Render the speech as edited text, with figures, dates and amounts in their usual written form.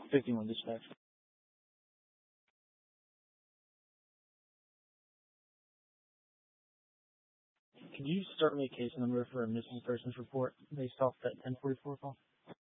51 dispatch. Could you start me a case number for a missing persons report based off that 1044 call?